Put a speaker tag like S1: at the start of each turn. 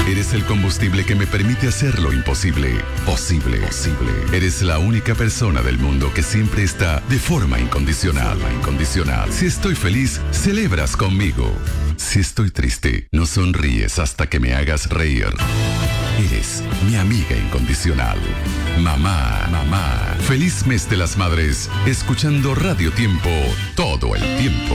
S1: Eres el combustible que me permite hacer lo imposible posible. Eres la única persona del mundo que siempre está de forma incondicional. Si estoy feliz, celebras conmigo. Si estoy triste, no sonríes hasta que me hagas reír. Eres mi amiga incondicional. Mamá. Feliz mes de las madres, escuchando Radio Tiempo todo el tiempo.